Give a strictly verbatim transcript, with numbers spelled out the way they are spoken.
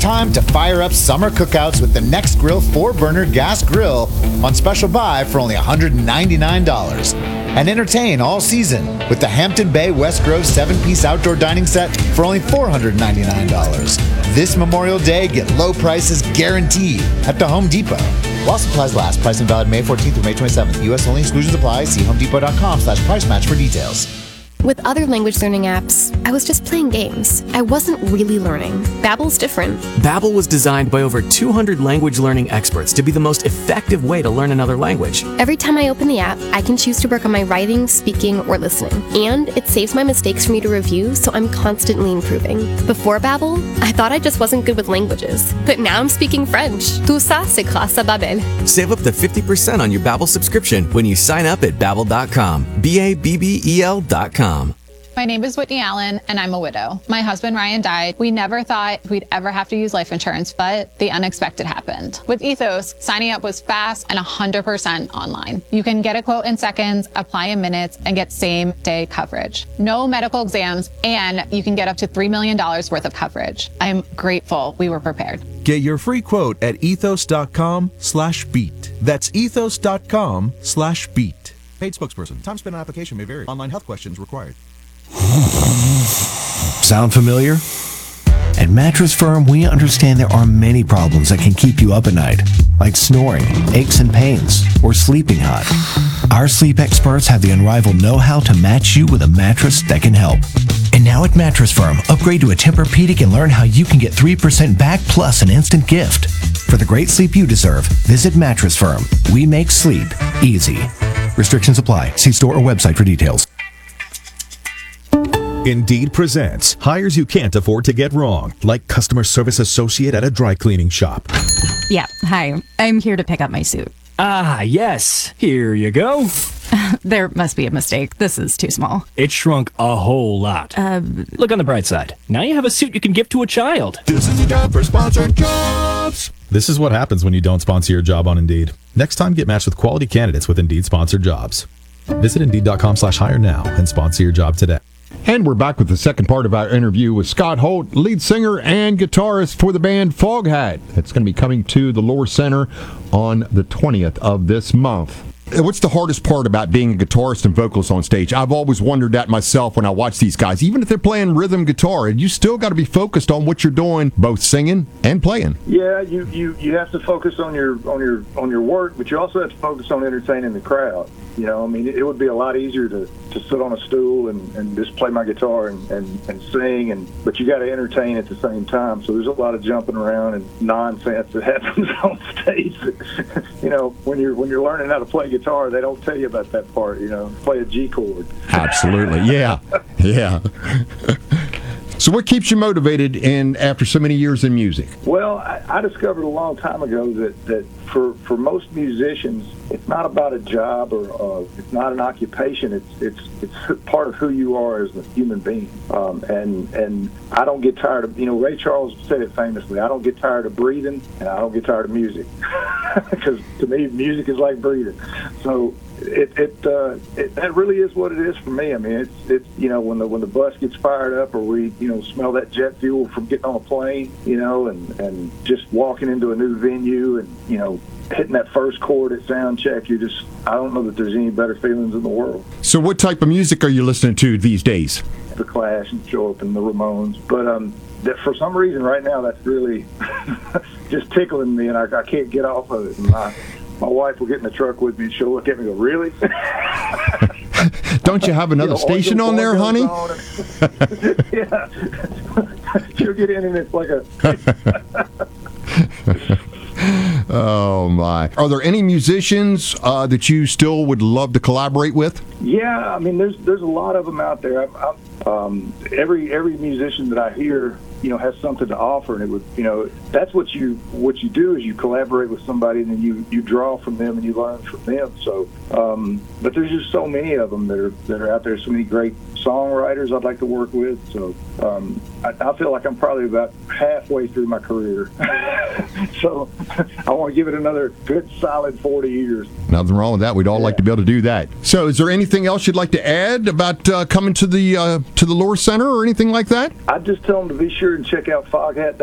time to fire up summer cookouts with the Nextgrill four-burner gas grill on special buy for only one hundred ninety-nine dollars. And entertain all season with the Hampton Bay West Grove seven-piece outdoor dining set for only four hundred ninety-nine dollars. This Memorial Day, get low prices guaranteed at the Home Depot. While supplies last, price and valid May fourteenth through May twenty-seventh. U S only, exclusions apply. See homedepot.com slash price match for details. With other language learning apps, I was just playing games. I wasn't really learning. Babbel's different. Babbel was designed by over two hundred language learning experts to be the most effective way to learn another language. Every time I open the app, I can choose to work on my writing, speaking, or listening. And it saves my mistakes for me to review, so I'm constantly improving. Before Babbel, I thought I just wasn't good with languages. But now I'm speaking French. Tout ça, c'est grâce à Babbel. Save up to fifty percent on your Babbel subscription when you sign up at babbel dot com. B A B B E L dot com. My name is Whitney Allen, and I'm a widow. My husband, Ryan, died. We never thought we'd ever have to use life insurance, but the unexpected happened. With Ethos, signing up was fast and one hundred percent online. You can get a quote in seconds, apply in minutes, and get same-day coverage. No medical exams, and you can get up to three million dollars worth of coverage. I am grateful we were prepared. Get your free quote at ethos.com slash beat. That's ethos.com slash beat. Paid spokesperson. Time spent on application may vary. Online health questions required. Sound familiar? At Mattress Firm, we understand there are many problems that can keep you up at night, like snoring, aches and pains, or sleeping hot. Our sleep experts have the unrivaled know-how to match you with a mattress that can help. And now at Mattress Firm, upgrade to a Tempur-Pedic and learn how you can get three percent back plus an instant gift. For the great sleep you deserve, visit Mattress Firm. We make sleep easy. Restrictions apply. See store or website for details. Indeed presents hires you can't afford to get wrong, like customer service associate at a dry cleaning shop. Yeah, hi. I'm here to pick up my suit. Ah, yes. Here you go. There must be a mistake. This is too small. It shrunk a whole lot. Uh, Look on the bright side. Now you have a suit you can give to a child. This is a job for sponsored jobs. This is what happens when you don't sponsor your job on Indeed. Next time, get matched with quality candidates with Indeed sponsored jobs. Visit Indeed.com slash hire now and sponsor your job today. And we're back with the second part of our interview with Scott Holt, lead singer and guitarist for the band Foghat. It's going to be coming to the Lohr Center on the twentieth of this month. What's the hardest part about being a guitarist and vocalist on stage? I've always wondered that myself when I watch these guys. Even if they're playing rhythm guitar, you still got to be focused on what you're doing, both singing and playing. Yeah, you, you, you have to focus on your on your on your work, but you also have to focus on entertaining the crowd. You know, I mean, it would be a lot easier to, to sit on a stool and, and just play my guitar and, and, and sing, and but you got to entertain at the same time. So there's a lot of jumping around and nonsense that happens on stage. You know, when you're when you're learning how to play guitar, they don't tell you about that part. You know, play a G chord. Absolutely, yeah, yeah. So what keeps you motivated in after so many years in music? Well, I, I discovered a long time ago that, that for, for most musicians, it's not about a job or uh, it's not an occupation. It's it's it's part of who you are as a human being. Um, and and I don't get tired of, you know, Ray Charles said it famously, I don't get tired of breathing and I don't get tired of music. Because to me, music is like breathing. So it it, uh, it that really is what it is for me. I mean, it's it's you know, when the when the bus gets fired up or we you know smell that jet fuel from getting on a plane, you know, and and just walking into a new venue and you know hitting that first chord at sound check, you just I don't know that there's any better feelings in the world. So what type of music are you listening to these days? The Clash and Show Up and the Ramones, but um. that for some reason right now that's really just tickling me and I, I can't get off of it. And my, my wife will get in the truck with me and she'll look at me and go, really? Don't you have another you know, station on there, honey? On and, yeah. She'll get in and it's like a... Oh, my. Are there any musicians uh, that you still would love to collaborate with? Yeah, I mean, there's there's a lot of them out there. I'm, I'm, um, every every musician that I hear, you know, has something to offer, and it would, you know, that's what you what you do is you collaborate with somebody, and then you, you draw from them and you learn from them. So, um, but there's just so many of them that are that are out there. So many great songwriters I'd like to work with. So, um, I, I feel like I'm probably about halfway through my career. So, I want to give it another good solid forty years. Nothing wrong with that. We'd all yeah. like to be able to do that. So, is there anything else you'd like to add about uh, coming to the uh, to the Lohr Center or anything like that? I'd just tell them to be sure and check out foghat.